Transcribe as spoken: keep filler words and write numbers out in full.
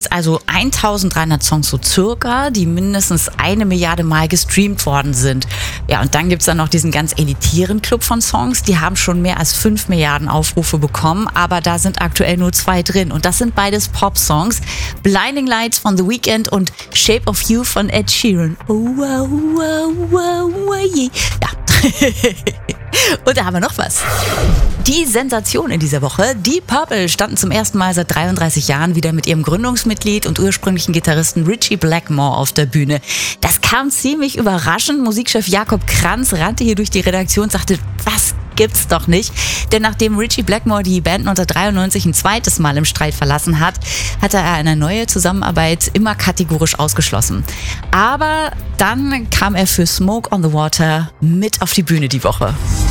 Also eintausenddreihundert Songs so circa, die mindestens eine Milliarde Mal gestreamt worden sind. Ja, und dann gibt's dann noch diesen ganz elitären Club von Songs, die haben schon mehr als fünf Milliarden Aufrufe bekommen, aber da sind aktuell nur zwei drin. Und das sind beides Pop-Songs. Blinding Lights von The Weeknd und Shape of You von Ed Sheeran. Oh, wow, wow, wow, wow, yeah. Ja. Und da haben wir noch was. Die Sensation in dieser Woche. Deep Purple standen zum ersten Mal seit dreiunddreißig Jahren wieder mit ihrem Gründungsmitglied und ursprünglichen Gitarristen Ritchie Blackmore auf der Bühne. Das kam ziemlich überraschend. Musikchef Jakob Kranz rannte hier durch die Redaktion und sagte, was gibt's doch nicht. Denn nachdem Ritchie Blackmore die Band neunzehnhundertdreiundneunzig ein zweites Mal im Streit verlassen hat, hatte er eine neue Zusammenarbeit immer kategorisch ausgeschlossen. Aber dann kam er für Smoke on the Water mit auf die Bühne die Woche.